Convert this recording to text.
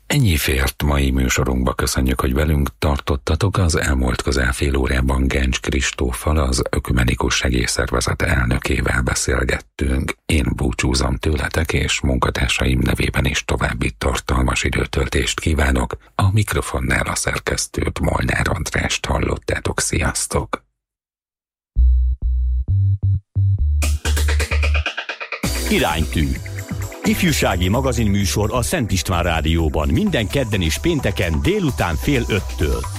Ennyi fért mai műsorunkba, köszönjük, hogy velünk tartottatok. Az elmúlt közel fél órában Gencs Kristóffal, az Ökumenikus Segélyszervezet elnökével beszélgettünk. Én búcsúzom tőletek, és munkatársaim nevében is további tartalmas időtöltést kívánok. A mikrofonnál a szerkesztőt, Molnár Andrást hallottátok. Sziasztok! Iránytű. Ifjúsági magazinműsor a Szent István Rádióban minden kedden és pénteken délután 4:30.